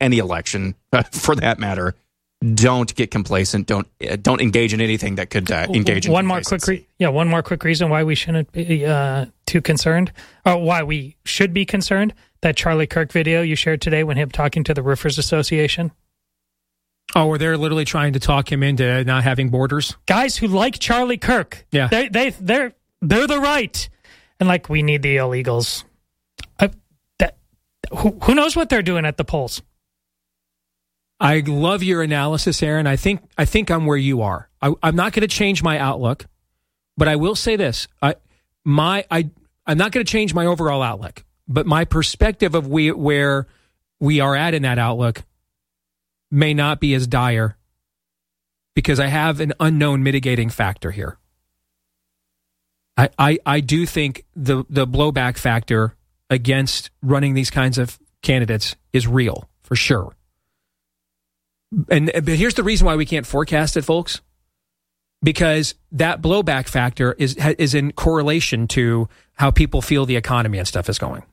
any election, for that matter, don't get complacent. Don't engage in anything that could engage in one more quick reason why we shouldn't be too concerned, or why we should be concerned. That Charlie Kirk video you shared today when him talking to the Roofers Association. Oh, where they're literally trying to talk him into not having borders. Guys who like Charlie Kirk, yeah, they're the right, and like we need the illegals. Who knows what they're doing at the polls? I love your analysis, Aaron. I think I'm where you are. I'm not going to change my outlook, but I will say this: I'm not going to change my overall outlook, but my perspective of where we are at in that outlook may not be as dire because I have an unknown mitigating factor here. I do think the blowback factor against running these kinds of candidates is real, for sure. But here's the reason why we can't forecast it, folks. Because that blowback factor is in correlation to how people feel the economy and stuff is going.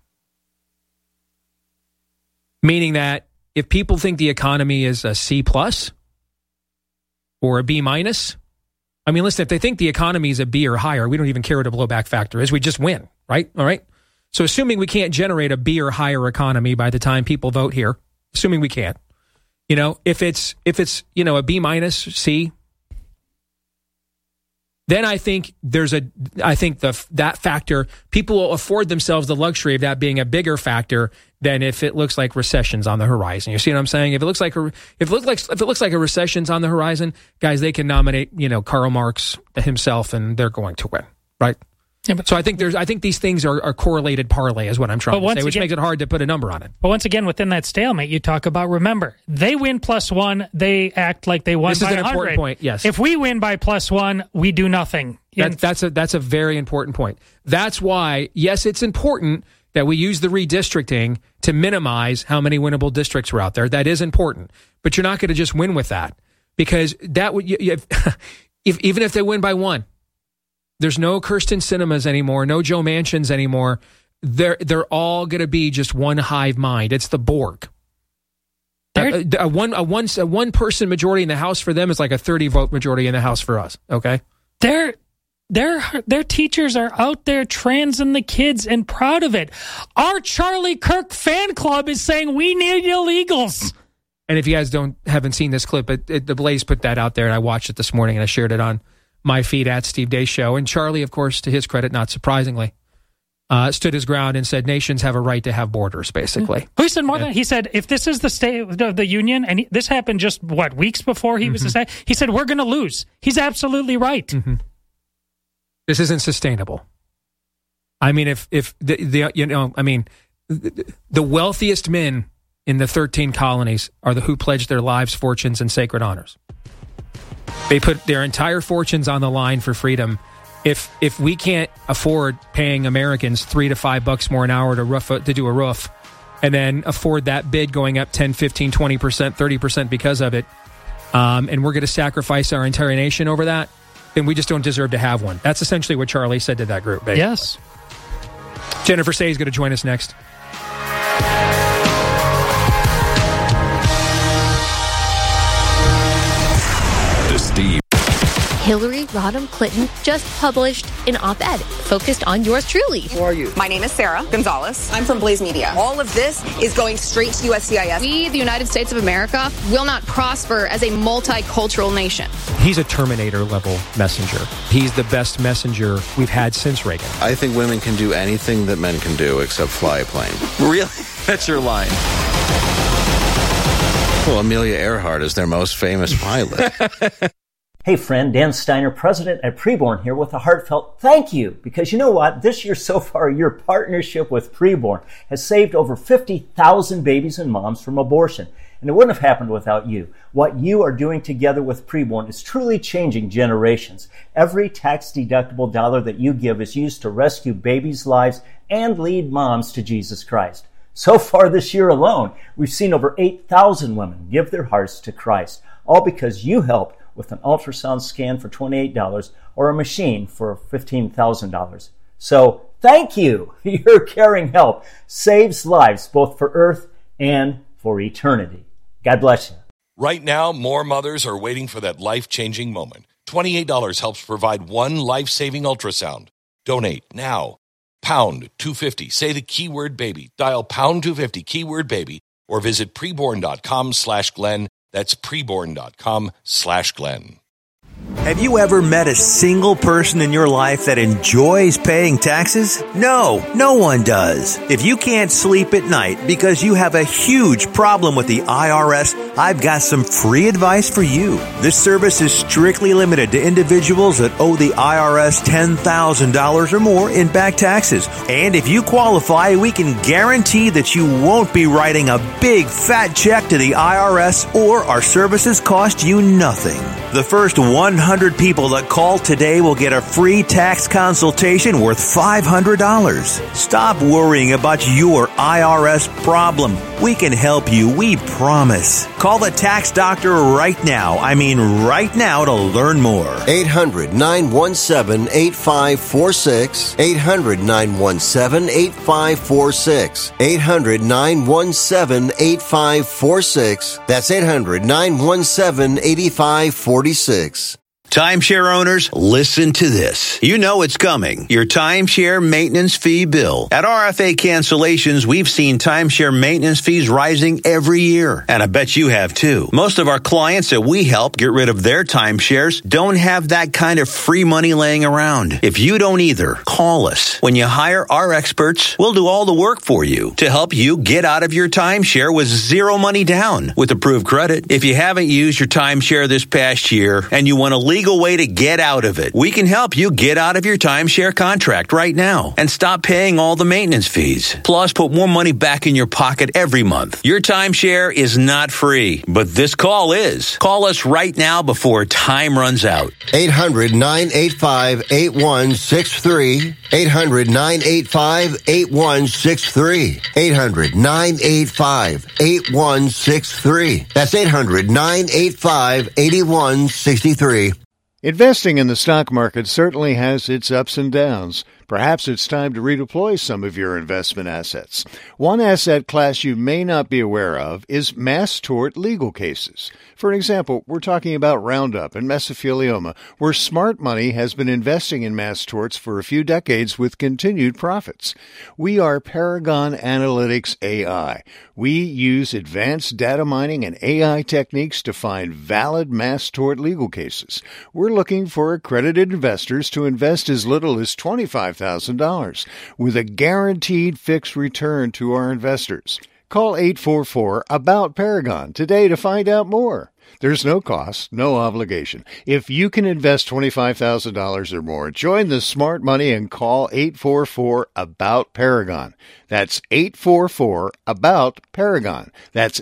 Meaning that if people think the economy is a C+ or a B-, I mean, listen, if they think the economy is a B or higher, we don't even care what a blowback factor is. We just win, right? All right? So assuming we can't generate a B or higher economy by the time people vote here, assuming we can't, you know, if it's a B-, C, then I think that factor, people will afford themselves the luxury of that being a bigger factor than if it looks like recession's on the horizon. You see what I'm saying? If it looks like a recession's on the horizon, guys, they can nominate, Karl Marx himself and they're going to win, right? Yeah, so I think these things are correlated parlay is what I'm trying to say, which makes it hard to put a number on it. But once again, within that stalemate, you talk about, remember, they win +1, they act like they won by 100. This is an important point, yes. If we win by +1, we do nothing. That's a very important point. That's why, yes, it's important that we use the redistricting to minimize how many winnable districts are out there. That is important. But you're not going to just win with that. Because that would, even if they win by 1, there's no Kirsten Cinemas anymore, no Joe Manchins anymore. They're all going to be just one hive mind. It's the Borg. A one person majority in the House for them is like a 30-vote majority in the House for us. Okay, their teachers are out there transing the kids and proud of it. Our Charlie Kirk fan club is saying we need illegals. And if you guys haven't seen this clip, the Blaze put that out there, and I watched it this morning, and I shared it on my feed at Steve Deace Show. And Charlie, of course, to his credit, not surprisingly, stood his ground and said nations have a right to have borders, basically. He said more than he said, if this is the state of the union, and this happened just, weeks before he was the state, he said, we're going to lose. He's absolutely right. Mm-hmm. This isn't sustainable. I mean, if the wealthiest men in the 13 colonies are who pledged their lives, fortunes, and sacred honors. They put their entire fortunes on the line for freedom. If we can't afford paying Americans $3 to $5 more an hour to do a roof, and then afford that bid going up 10, 15, 20%, 30% because of it, and we're going to sacrifice our entire nation over that, then we just don't deserve to have one. That's essentially what Charlie said to that group. Basically. Yes. Jennifer Say is going to join us next. Hillary Rodham Clinton just published an op-ed focused on yours truly. Who are you? My name is Sarah Gonzalez. I'm from Blaze Media. All of this is going straight to USCIS. We, the United States of America, will not prosper as a multicultural nation. He's a Terminator-level messenger. He's the best messenger we've had since Reagan. I think women can do anything that men can do except fly a plane. Really? That's your line. Well, Amelia Earhart is their most famous pilot. Hey friend, Dan Steiner, president at Preborn here with a heartfelt thank you. Because you know what? This year so far, your partnership with Preborn has saved over 50,000 babies and moms from abortion. And it wouldn't have happened without you. What you are doing together with Preborn is truly changing generations. Every tax-deductible dollar that you give is used to rescue babies' lives and lead moms to Jesus Christ. So far this year alone, we've seen over 8,000 women give their hearts to Christ, all because you helped with an ultrasound scan for $28 or a machine for $15,000. So thank you. Your caring help saves lives both for Earth and for eternity. God bless you. Right now, more mothers are waiting for that life-changing moment. $28 helps provide one life-saving ultrasound. Donate now. Pound 250. Say the keyword baby. Dial pound 250 keyword baby or visit preborn.com/Glenn. That's preborn.com/Glenn. Have you ever met a single person in your life that enjoys paying taxes? No, no one does. If you can't sleep at night because you have a huge problem with the IRS, I've got some free advice for you. This service is strictly limited to individuals that owe the IRS $10,000 or more in back taxes. And if you qualify, we can guarantee that you won't be writing a big fat check to the IRS, or our services cost you nothing. The first 100 people that call today will get a free tax consultation worth $500. Stop worrying about your IRS problem. We can help you, we promise. Call the tax doctor right now. I mean right now, to learn more. 800-917-8546. 800-917-8546. 800-917-8546. That's 800-917-8546. Timeshare owners, listen to this. You know it's coming. Your timeshare maintenance fee bill. At RFA Cancellations, we've seen timeshare maintenance fees rising every year. And I bet you have too. Most of our clients that we help get rid of their timeshares don't have that kind of free money laying around. If you don't either, call us. When you hire our experts, we'll do all the work for you to help you get out of your timeshare with zero money down with approved credit. If you haven't used your timeshare this past year and you want to legal way to get out of it, we can help you get out of your timeshare contract right now and stop paying all the maintenance fees. Plus, put more money back in your pocket every month. Your timeshare is not free, but this call is. Call us right now before time runs out. 800-985-8163. 800-985-8163. 800-985-8163. That's 800-985-8163. Investing in the stock market certainly has its ups and downs. Perhaps it's time to redeploy some of your investment assets. One asset class you may not be aware of is mass tort legal cases. For example, we're talking about Roundup and mesothelioma, where smart money has been investing in mass torts for a few decades with continued profits. We are Paragon Analytics AI. We use advanced data mining and AI techniques to find valid mass tort legal cases. We're looking for accredited investors to invest as little as $25,000 with a guaranteed fixed return to our investors. Call 844-ABOUT-PARAGON today to find out more. There's no cost, no obligation. If you can invest $25,000 or more, join the smart money and call 844-ABOUT-PARAGON. That's 844-ABOUT-PARAGON. That's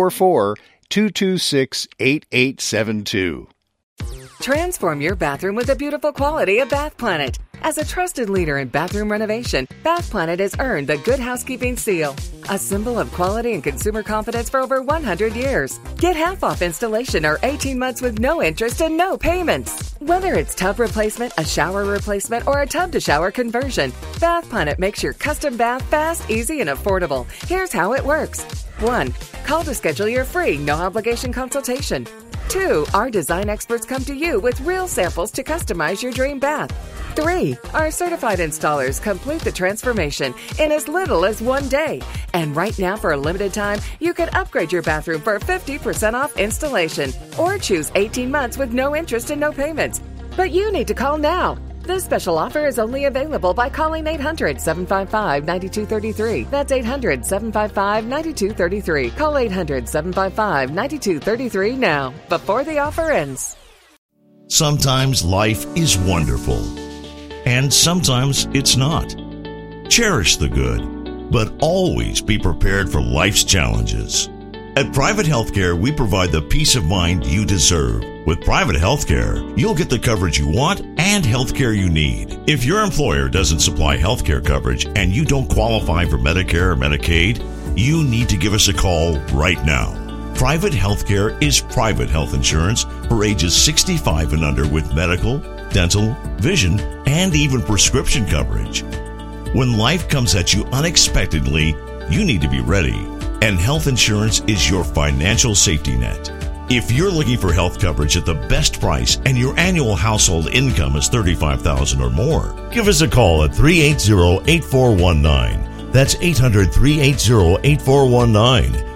844-226-8872. Transform your bathroom with the beautiful quality of Bath Planet. As a trusted leader in bathroom renovation, Bath Planet has earned the Good Housekeeping seal, a symbol of quality and consumer confidence for over 100 years. Get half off installation or 18 months with no interest and no payments. Whether it's tub replacement, a shower replacement, or a tub-to-shower conversion, Bath Planet makes your custom bath fast, easy, and affordable. Here's how it works. 1. Call to schedule your free, no-obligation consultation. 2. Our design experts come to you with real samples to customize your dream bath. 3. Our certified installers complete the transformation in as little as 1 day. And right now, for a limited time, you can upgrade your bathroom for 50% off installation or choose 18 months with no interest and no payments. But you need to call now. This special offer is only available by calling 800-755-9233. That's 800-755-9233. Call 800-755-9233 now, before the offer ends. Sometimes life is wonderful, and sometimes it's not. Cherish the good, but always be prepared for life's challenges. At Private Healthcare, we provide the peace of mind you deserve. With Private Healthcare, you'll get the coverage you want and healthcare you need. If your employer doesn't supply healthcare coverage and you don't qualify for Medicare or Medicaid, you need to give us a call right now. Private Healthcare is private health insurance for ages 65 and under with medical, dental, vision, and even prescription coverage. When life comes at you unexpectedly, you need to be ready. And health insurance is your financial safety net. If you're looking for health coverage at the best price and your annual household income is $35,000 or more, give us a call at 380-8419. That's 800-380-8419.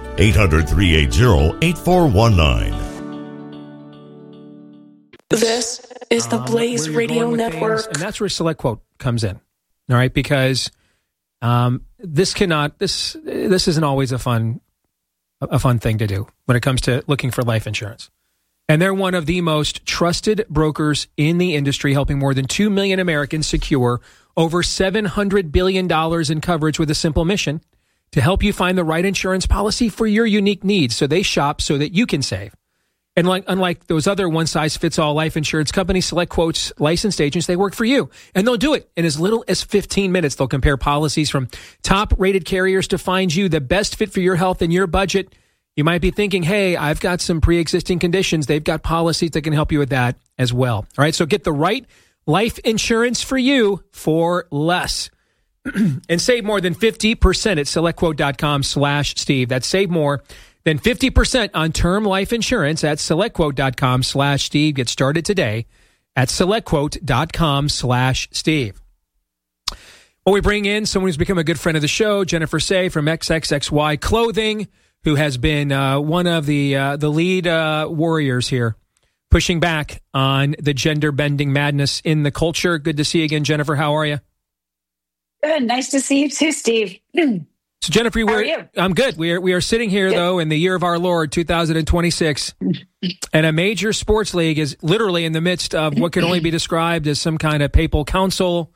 800-380-8419. This is the Blaze Radio Network. And that's where SelectQuote comes in. All right, because this isn't always a fun thing to do when it comes to looking for life insurance. And they're one of the most trusted brokers in the industry, helping more than 2 million Americans secure over $700 billion in coverage with a simple mission: to help you find the right insurance policy for your unique needs. So they shop so that you can save. And unlike those other one-size-fits-all life insurance companies, SelectQuote's licensed agents, they work for you. And they'll do it in as little as 15 minutes. They'll compare policies from top-rated carriers to find you the best fit for your health and your budget. You might be thinking, hey, I've got some pre-existing conditions. They've got policies that can help you with that as well. All right, so get the right life insurance for you for less. And save more than 50% at SelectQuote.com/Steve. That's save more than 50% on term life insurance at SelectQuote.com/Steve. Get started today at SelectQuote.com/Steve. Well, we bring in someone who's become a good friend of the show, Jennifer Say from XXXY Clothing, who has been one of the lead warriors here, pushing back on the gender-bending madness in the culture. Good to see you again, Jennifer. How are you? Good. Nice to see you too, Steve. So, Jennifer, how are you? I'm good. We are sitting here, though, in the year of our Lord, 2026, and a major sports league is literally in the midst of what can only be described as some kind of papal council,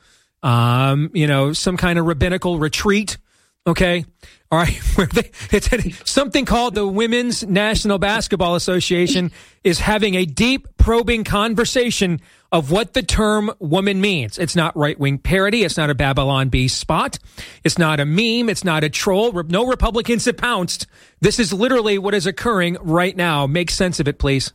some kind of rabbinical retreat. Okay. All right. It's something called the Women's National Basketball Association is having a deep probing conversation of what the term woman means. It's not right-wing parody. It's not a Babylon Bee spot. It's not a meme. It's not a troll. No Republicans have pounced. This is literally what is occurring right now. Make sense of it, please.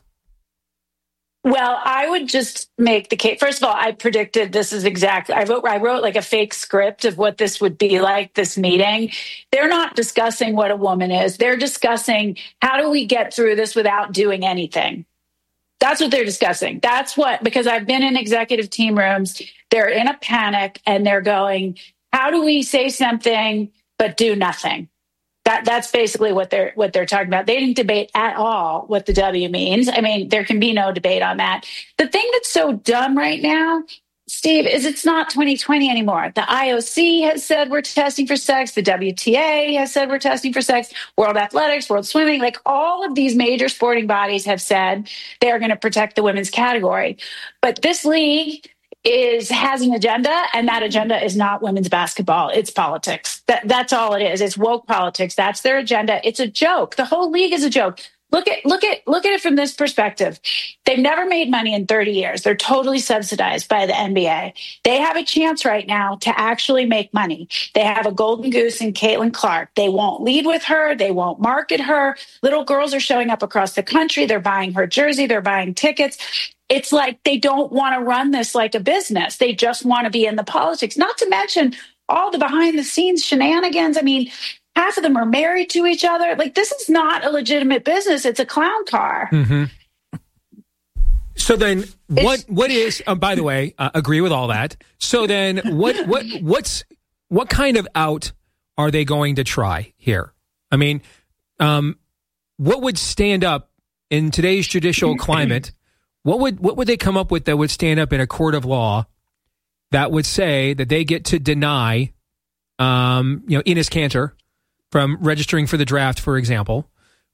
Well, I would just make the case. First of all, I predicted this is exactly. I wrote like a fake script of what this would be like, this meeting. They're not discussing what a woman is. They're discussing how do we get through this without doing anything. That's what they're discussing. Because I've been in executive team rooms. They're in a panic and they're going, how do we say something but do nothing? That's basically what they're talking about. They didn't debate at all what the W means. I mean, there can be no debate on that. The thing that's so dumb right now, Steve, is it's not 2020 anymore. The IOC has said we're testing for sex. The WTA has said we're testing for sex. World Athletics, World Swimming, like all of these major sporting bodies have said they're going to protect the women's category. But this league has an agenda, and that agenda is not women's basketball. It's politics. That's all it is. It's woke politics. That's their agenda. It's a joke. The whole league is a joke. Look at it from this perspective. They've never made money in 30 years. They're totally subsidized by the NBA. They have a chance right now to actually make money. They have a golden goose in Caitlin Clark. They won't lead with her. They won't market her. Little girls are showing up across the country. They're buying her jersey. They're buying tickets. It's like they don't want to run this like a business. They just want to be in the politics, not to mention all the behind the scenes shenanigans. I mean, half of them are married to each other. Like, this is not a legitimate business. It's a clown car. Mm-hmm. So then what is, by the way, agree with all that. So then what kind of out are they going to try here? I mean, what would stand up in today's judicial climate? What would they come up with that would stand up in a court of law that would say that they get to deny, Enes Kanter from registering for the draft, for example,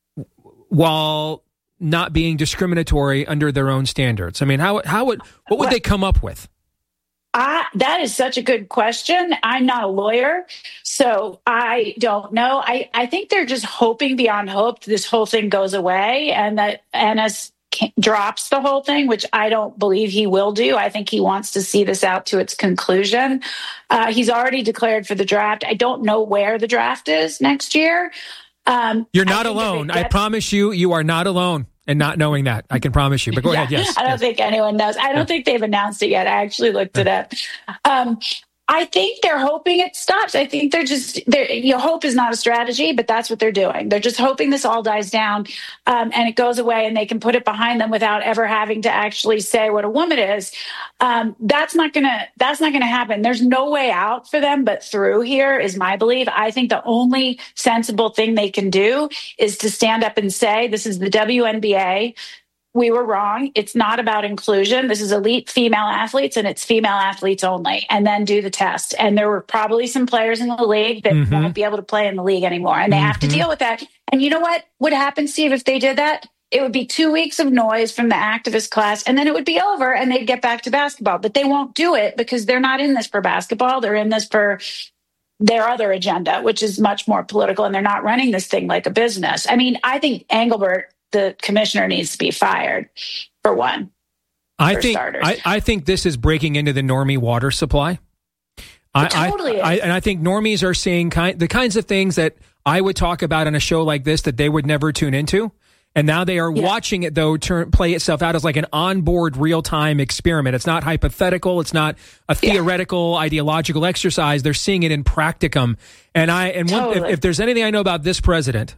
while not being discriminatory under their own standards? I mean, what would they come up with? That is such a good question. I'm not a lawyer, so I don't know. I think they're just hoping beyond hope this whole thing goes away and that Enes drops the whole thing, which I don't believe he will do. I think he wants to see this out to its conclusion. He's already declared for the draft. I don't know where the draft is next year. You're not alone. I promise you, you are not alone in not knowing that. I can promise you. But go ahead. Yes. I don't think anyone knows. I don't think they've announced it yet. I actually looked it up. I think they're hoping it stops. I think hope is not a strategy, but that's what they're doing. They're just hoping this all dies down and it goes away and they can put it behind them without ever having to actually say what a woman is. That's not gonna happen. There's no way out for them but through here is my belief. I think the only sensible thing they can do is to stand up and say, this is the WNBA. We were wrong. It's not about inclusion. This is elite female athletes and it's female athletes only, and then do the test. And there were probably some players in the league that won't be able to play in the league anymore. And they have to deal with that. And you know what would happen, Steve, if they did that? It would be 2 weeks of noise from the activist class, and then it would be over and they'd get back to basketball. But they won't do it because they're not in this for basketball. They're in this for their other agenda, which is much more political, and they're not running this thing like a business. I mean, I think Engelbert, the commissioner, needs to be fired, for one. I think this is breaking into the normie water supply. Totally. And I think normies are seeing the kinds of things that I would talk about on a show like this that they would never tune into. And now they are watching it, though, play itself out as like an onboard real-time experiment. It's not hypothetical. It's not a theoretical, ideological exercise. They're seeing it in practicum. And if there's anything I know about this president,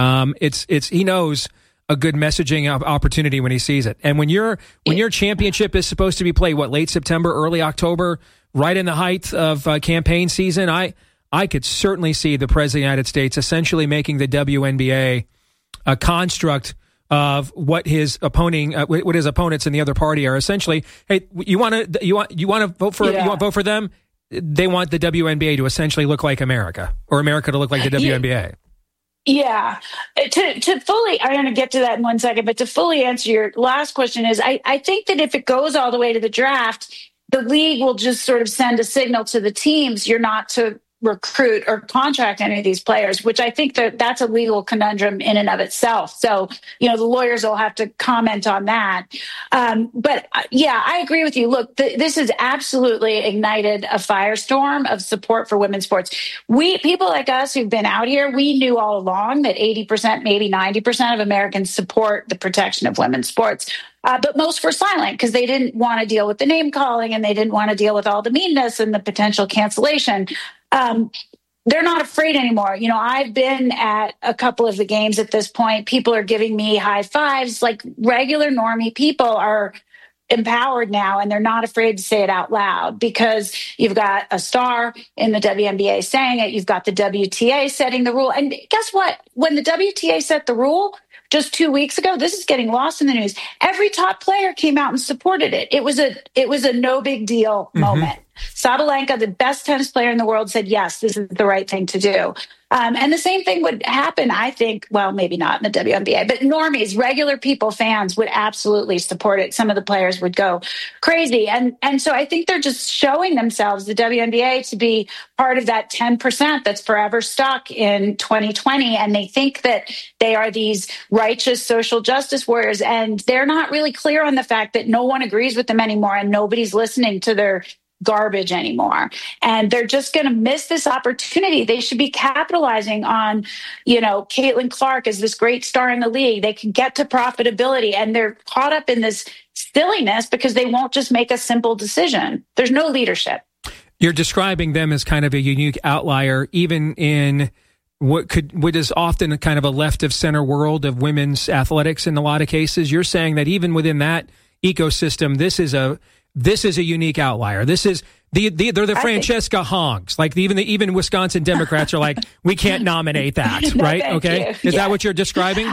it's he knows a good messaging opportunity when he sees it. And when your championship is supposed to be played, late September, early October, right in the height of campaign season, I could certainly see the president of the United States essentially making the WNBA a construct of what his opponents in the other party are essentially. Hey, you want to vote for you want to vote for them? They want the WNBA to essentially look like America, or America to look like the WNBA. Yeah. To fully, I'm going to get to that in 1 second, but to fully answer your last question is, I think that if it goes all the way to the draft, the league will just sort of send a signal to the teams, you're not to recruit or contract any of these players, which I think that's a legal conundrum in and of itself. So, the lawyers will have to comment on that. But I agree with you. Look, this has absolutely ignited a firestorm of support for women's sports. People like us who've been out here, we knew all along that 80%, maybe 90% of Americans support the protection of women's sports. But most were silent because they didn't want to deal with the name calling and they didn't want to deal with all the meanness and the potential cancellation. They're not afraid anymore. I've been at a couple of the games at this point. People are giving me high fives. Like regular normie people are empowered now, and they're not afraid to say it out loud because you've got a star in the WNBA saying it. You've got the WTA setting the rule. And guess what? When the WTA set the rule just 2 weeks ago, this is getting lost in the news. Every top player came out and supported it. It was a no big deal moment. Sabalenka, the best tennis player in the world, said, yes, this is the right thing to do. And the same thing would happen, I think, well, maybe not in the WNBA, but normies, regular people, fans would absolutely support it. Some of the players would go crazy. And so I think they're just showing themselves, the WNBA, to be part of that 10% that's forever stuck in 2020. And they think that they are these righteous social justice warriors. And they're not really clear on the fact that no one agrees with them anymore and nobody's listening to their garbage anymore. And they're just going to miss this opportunity. They should be capitalizing on, Caitlin Clark is this great star in the league. They can get to profitability, and they're caught up in this silliness because they won't just make a simple decision. There's no leadership. You're describing them as kind of a unique outlier, even in what is often a kind of a left of center world of women's athletics in a lot of cases. You're saying that even within that ecosystem, this is a unique outlier. This is they're the Francesca Hongs. Like even Wisconsin Democrats are like, we can't nominate that, No, right? Okay, is that what you're describing?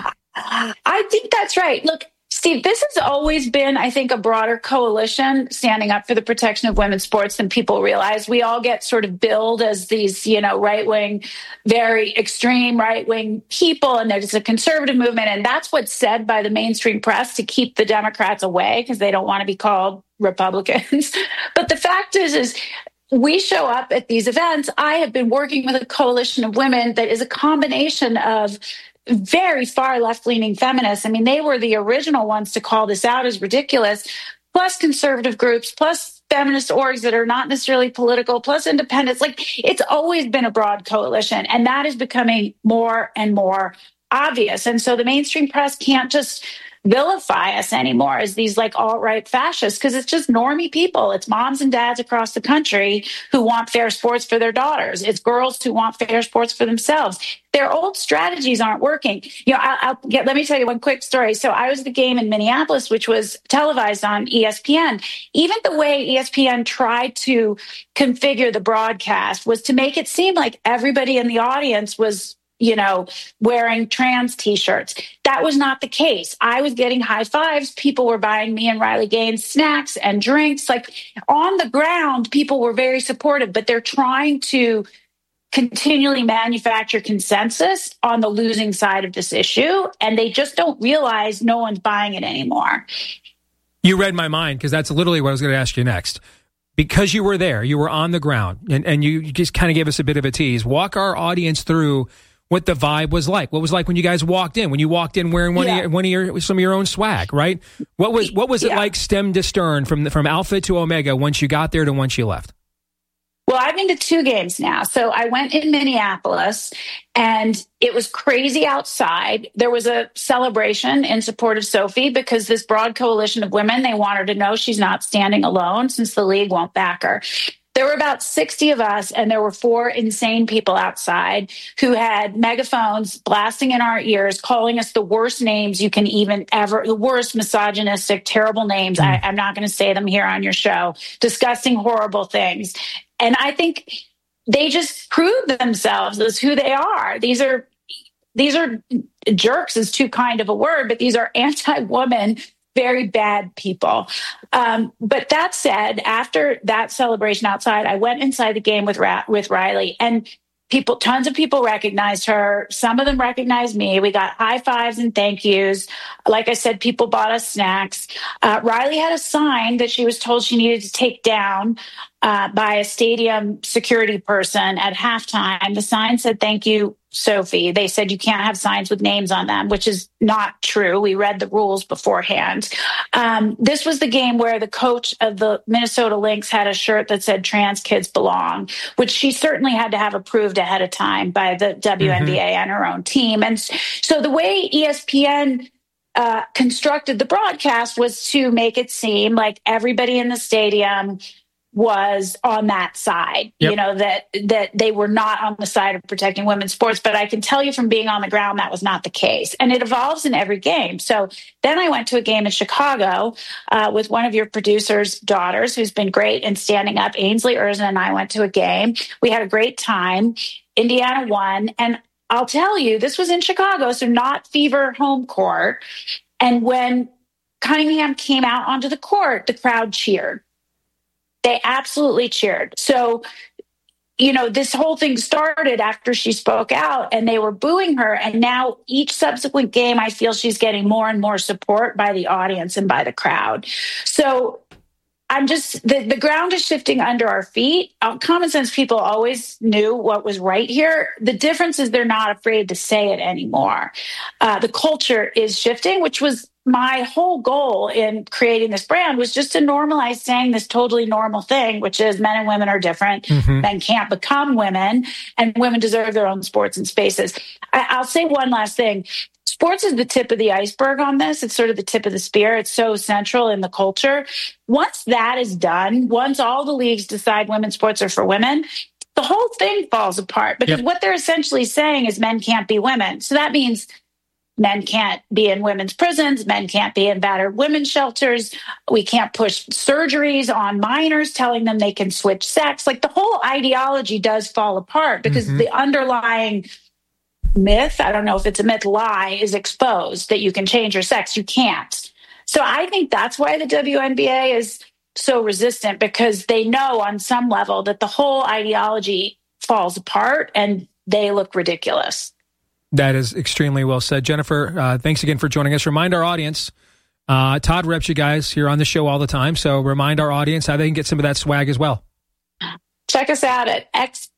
I think that's right. Look, Steve, this has always been, I think, a broader coalition standing up for the protection of women's sports than people realize. We all get sort of billed as these, right-wing, very extreme right-wing people, and there's a conservative movement, and that's what's said by the mainstream press to keep the Democrats away because they don't want to be called Republicans. But the fact is we show up at these events. I have been working with a coalition of women that is a combination of very far left-leaning feminists. I mean, they were the original ones to call this out as ridiculous, plus conservative groups, plus feminist orgs that are not necessarily political, plus independents. Like, it's always been a broad coalition, and that is becoming more and more obvious. And so the mainstream press can't just vilify us anymore as these like alt-right fascists, because it's just normie people. It's moms and dads across the country who want fair sports for their daughters. It's girls who want fair sports for themselves. Their old strategies aren't working. Let me tell you one quick story. So I was at the game in Minneapolis, which was televised on ESPN. Even the way ESPN tried to configure the broadcast was to make it seem like everybody in the audience was, wearing trans T-shirts. That was not the case. I was getting high fives. People were buying me and Riley Gaines snacks and drinks. Like on the ground, people were very supportive, but they're trying to continually manufacture consensus on the losing side of this issue. And they just don't realize no one's buying it anymore. You read my mind, because that's literally what I was going to ask you next. Because you were there, you were on the ground, and you just kind of gave us a bit of a tease. Walk our audience through what the vibe was like. What was like when you guys walked in? When you walked in wearing some of your own swag, right? What was it like, stem to stern, from Alpha to Omega, once you got there to once you left? Well, I've been to 2 games now. So I went in Minneapolis, and it was crazy outside. There was a celebration in support of Sophie, because this broad coalition of women, they want her to know she's not standing alone, since the league won't back her. There were about 60 of us, and there were 4 insane people outside who had megaphones blasting in our ears, calling us the worst names you can the worst misogynistic, terrible names. I'm not going to say them here on your show. Disgusting, horrible things. And I think they just proved themselves as who they are. These are jerks is too kind of a word, but these are anti-woman, very bad people. But that said, after that celebration outside, I went inside the game with Riley, and tons of people recognized her. Some of them recognized me. We got high fives and thank yous. Like I said, people bought us snacks. Riley had a sign that she was told she needed to take down by a stadium security person at halftime. The sign said, "Thank you, Sophie." They said you can't have signs with names on them, which is not true. We read the rules beforehand. This was the game where the coach of the Minnesota Lynx had a shirt that said "Trans Kids Belong," which she certainly had to have approved ahead of time by the WNBA and her own team. And so the way ESPN constructed the broadcast was to make it seem like everybody in the stadium was on that side, that they were not on the side of protecting women's sports. But I can tell you from being on the ground, that was not the case. And it evolves in every game. So then I went to a game in Chicago with one of your producer's daughters, who's been great in standing up. Ainsley Erzin and I went to a game. We had a great time. Indiana won. And I'll tell you, this was in Chicago, so not Fever home court. And when Cunningham came out onto the court, the crowd cheered. They absolutely cheered. So, this whole thing started after she spoke out, and they were booing her. And now each subsequent game, I feel she's getting more and more support by the audience and by the crowd. So the ground is shifting under our feet. Common sense people always knew what was right here. The difference is they're not afraid to say it anymore. The culture is shifting, which was my whole goal in creating this brand, was just to normalize saying this totally normal thing, which is men and women are different. Mm-hmm. Men can't become women, and women deserve their own sports and spaces. I'll say one last thing. Sports is the tip of the iceberg on this. It's sort of the tip of the spear. It's so central in the culture. Once that is done, once all the leagues decide women's sports are for women, the whole thing falls apart, because what they're essentially saying is men can't be women. So that means men can't be in women's prisons. Men can't be in battered women's shelters. We can't push surgeries on minors, telling them they can switch sex. Like, the whole ideology does fall apart, because the underlying myth, I don't know if it's a myth, lie, is exposed that you can change your sex. You can't. So I think that's why the WNBA is so resistant, because they know on some level that the whole ideology falls apart and they look ridiculous. That is extremely well said. Jennifer, thanks again for joining us. Remind our audience, Todd reps you guys here on the show all the time, so remind our audience how they can get some of that swag as well. Check us out at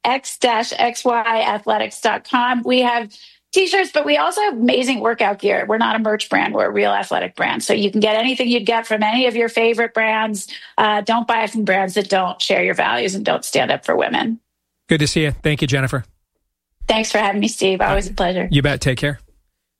x-xyathletics.com. We have T-shirts, but we also have amazing workout gear. We're not a merch brand. We're a real athletic brand. So you can get anything you'd get from any of your favorite brands. Don't buy it from brands that don't share your values and don't stand up for women. Good to see you. Thank you, Jennifer. Thanks for having me, Steve. Always a pleasure. You bet. Take care.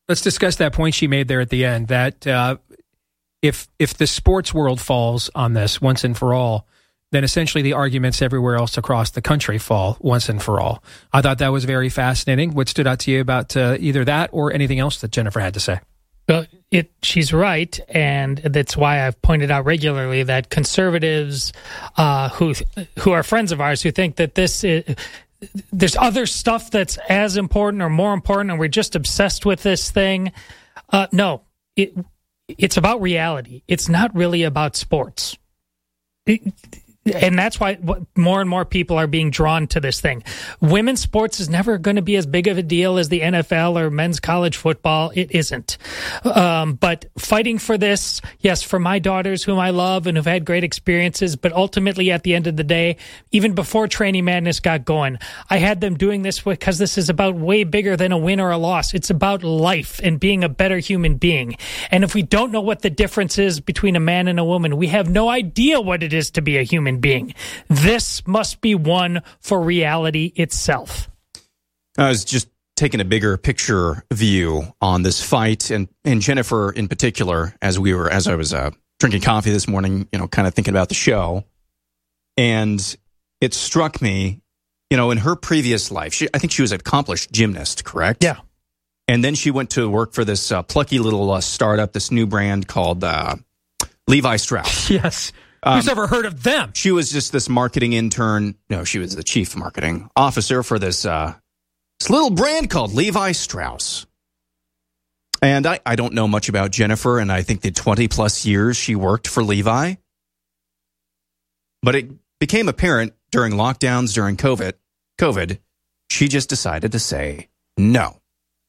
let's discuss that point she made there at the end, that if the sports world falls on this once and for all, then essentially the arguments everywhere else across the country fall once and for all. I thought that was very fascinating. What stood out to you about either that or anything else that Jennifer had to say? Well, she's right, and that's why I've pointed out regularly that conservatives who are friends of ours who think that there's other stuff that's as important or more important, and we're just obsessed with this thing. No, it's about reality. It's not really about sports. And that's why more and more people are being drawn to this thing. Women's sports is never going to be as big of a deal as the NFL or men's college football. It isn't. But fighting for this, yes, for my daughters whom I love and who've had great experiences, but ultimately at the end of the day, even before Training Madness got going, I had them doing this because this is about way bigger than a win or a loss. It's about life and being a better human being. And if we don't know what the difference is between a man and a woman, we have no idea what it is to be a human being. This must be one for reality itself. I was just taking a bigger picture view on this fight, and Jennifer in particular, as I was drinking coffee this morning, kind of thinking about the show, and it struck me, in her previous life, I think she was an accomplished gymnast, correct? Yeah. And then she went to work for this plucky little startup, this new brand called Levi Strauss. Yes. Who's ever heard of them? She was just this marketing intern. No, she was the chief marketing officer for this little brand called Levi Strauss. And I don't know much about Jennifer, and I think the 20-plus years she worked for Levi. But it became apparent during lockdowns, during COVID, she just decided to say, no.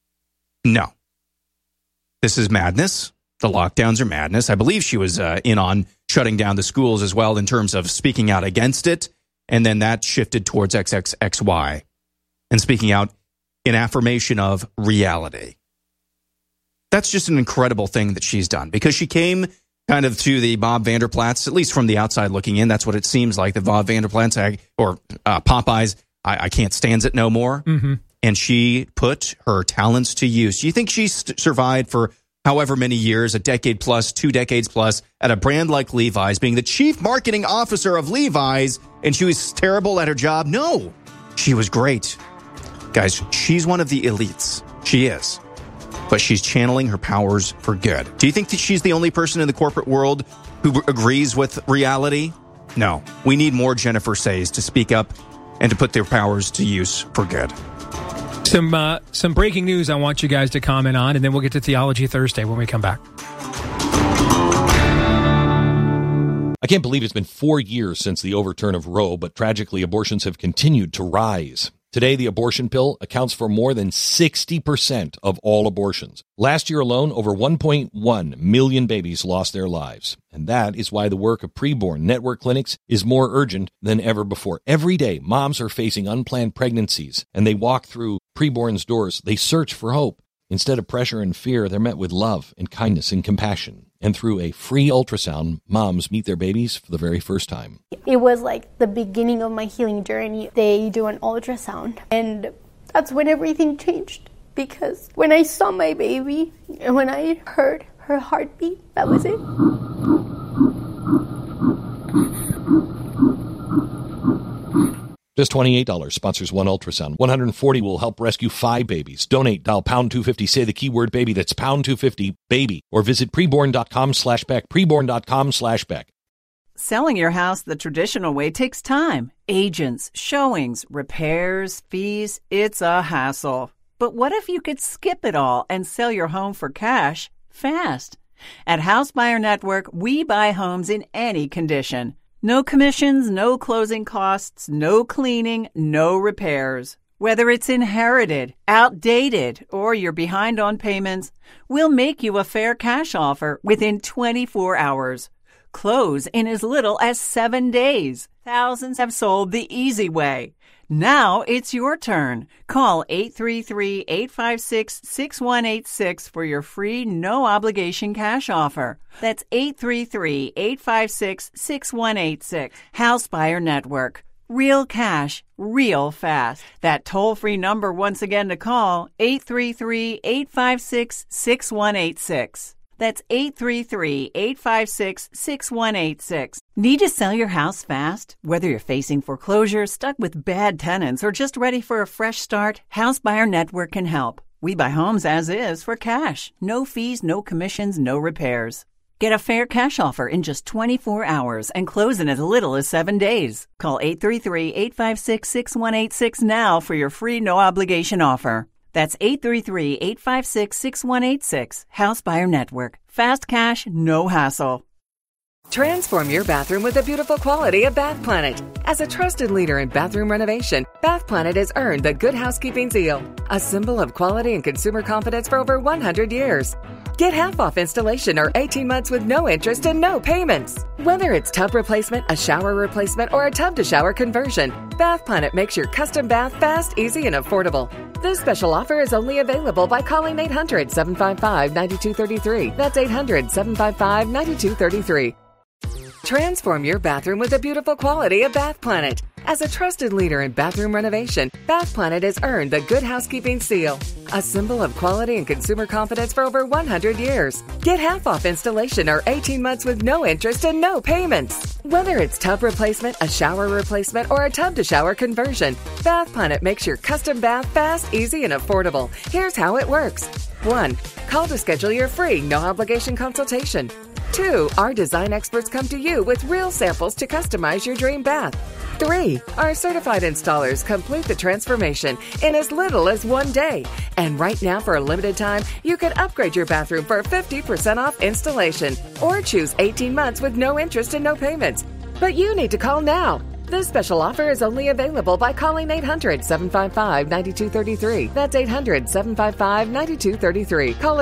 This is madness. The lockdowns are madness. I believe she was in on shutting down the schools as well in terms of speaking out against it. And then that shifted towards XXXY and speaking out in affirmation of reality. That's just an incredible thing that she's done because she came kind of to the Bob Vander Plaats, at least from the outside looking in. That's what it seems like, the Bob Vander Plaats or Popeyes. I can't stand it no more. Mm-hmm. And she put her talents to use. Do you think she survived for however many years, a decade plus, 2 decades plus, at a brand like Levi's, being the chief marketing officer of Levi's, and she was terrible at her job? No, she was great. Guys, she's one of the elites. She is. But she's channeling her powers for good. Do you think that she's the only person in the corporate world who agrees with reality? No. We need more Jennifer Says to speak up and to put their powers to use for good. Some breaking news I want you guys to comment on, and then we'll get to Theology Thursday when we come back. I can't believe it's been 4 years since the overturn of Roe, but tragically abortions have continued to rise. Today, the abortion pill accounts for more than 60% of all abortions. Last year alone, over 1.1 million babies lost their lives. And that is why the work of preborn network clinics is more urgent than ever before. Every day, moms are facing unplanned pregnancies, and they walk through preborn's doors. They search for hope. Instead of pressure and fear, they're met with love and kindness and compassion. And through a free ultrasound, moms meet their babies for the very first time. It was like the beginning of my healing journey. They do an ultrasound, and that's when everything changed. Because when I saw my baby, and when I heard her heartbeat, that was it. Just $28 sponsors one ultrasound. $140 will help rescue 5 babies. Donate, dial pound 250, say the keyword baby. That's pound 250, baby. Or visit preborn.com/Beck, preborn.com/Beck. Selling your house the traditional way takes time. Agents, showings, repairs, fees. It's a hassle. But what if you could skip it all and sell your home for cash fast? At House Buyer Network, we buy homes in any condition. No commissions, no closing costs, no cleaning, no repairs. Whether it's inherited, outdated, or you're behind on payments, we'll make you a fair cash offer within 24 hours. Close in as little as 7 days. Thousands have sold the easy way. Now it's your turn. Call 833-856-6186 for your free, no-obligation cash offer. That's 833-856-6186. House Buyer Network. Real cash, real fast. That toll-free number once again to call, 833-856-6186. That's 833-856-6186. Need to sell your house fast? Whether you're facing foreclosure, stuck with bad tenants, or just ready for a fresh start, House Buyer Network can help. We buy homes as is for cash. No fees, no commissions, no repairs. Get a fair cash offer in just 24 hours and close in as little as 7 days. Call 833-856-6186 now for your free no-obligation offer. That's 833-856-6186. House Buyer Network. Fast cash, no hassle. Transform your bathroom with the beautiful quality of Bath Planet. As a trusted leader in bathroom renovation, Bath Planet has earned the Good Housekeeping seal, a symbol of quality and consumer confidence for over 100 years. Get half off installation or 18 months with no interest and no payments. Whether it's tub replacement, a shower replacement, or a tub-to-shower conversion, Bath Planet makes your custom bath fast, easy, and affordable. This special offer is only available by calling 800-755-9233. That's 800-755-9233. Transform your bathroom with the beautiful quality of Bath Planet. As a trusted leader in bathroom renovation, Bath Planet has earned the Good Housekeeping seal, a symbol of quality and consumer confidence for over 100 years. Get half off installation or 18 months with no interest and no payments. Whether it's tub replacement, a shower replacement, or a tub-to-shower conversion, Bath Planet makes your custom bath fast, easy, and affordable. Here's how it works. 1. Call to schedule your free, no-obligation consultation. 2. Our design experts come to you with real samples to customize your dream bath. 3. Our certified installers complete the transformation in as little as 1 day. And right now, for a limited time, you can upgrade your bathroom for 50% off installation or choose 18 months with no interest and no payments. But you need to call now. This special offer is only available by calling 800-755-9233. That's 800-755-9233. Call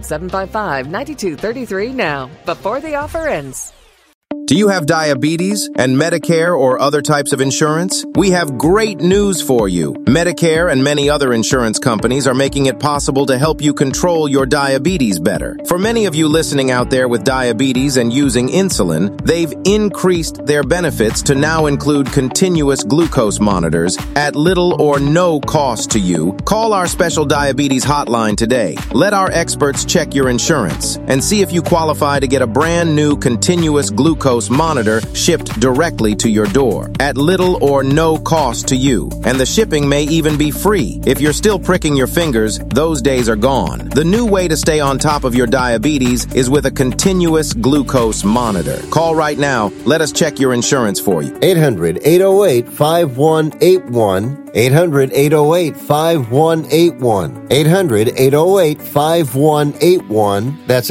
800-755-9233 now, before the offer ends. Do you have diabetes and Medicare or other types of insurance? We have great news for you. Medicare and many other insurance companies are making it possible to help you control your diabetes better. For many of you listening out there with diabetes and using insulin, they've increased their benefits to now include continuous glucose monitors at little or no cost to you. Call our special diabetes hotline today. Let our experts check your insurance and see if you qualify to get a brand new continuous glucose monitor shipped directly to your door at little or no cost to you. And the shipping may even be free. If you're still pricking your fingers, those days are gone. The new way to stay on top of your diabetes is with a continuous glucose monitor. Call right now. Let us check your insurance for you. 800-808-5181. 800-808-5181. 800-808-5181. That's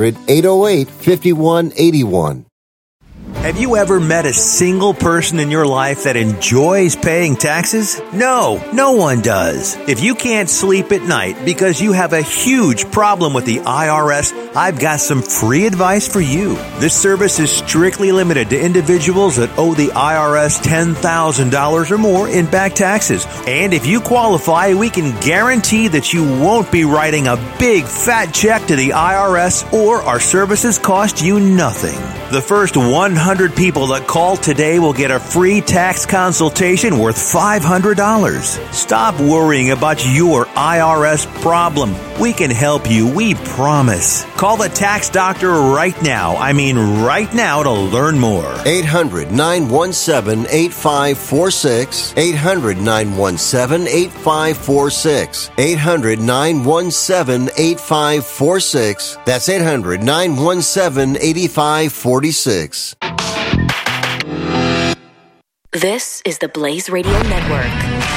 800-808-5181. Have you ever met a single person in your life that enjoys paying taxes? No, no one does. If you can't sleep at night because you have a huge problem with the IRS, I've got some free advice for you. This service is strictly limited to individuals that owe the IRS $10,000 or more in back taxes. And if you qualify, we can guarantee that you won't be writing a big fat check to the IRS, or our services cost you nothing. The first 100 people that call today will get a free tax consultation worth $500. Stop worrying about your IRS problem. We can help you, we promise. Call the tax doctor right now. I mean right now, to learn more. 800-917-8546. 800-917-8546. 800-917-8546. That's 800-917-8546. This is the Blaze Radio Network.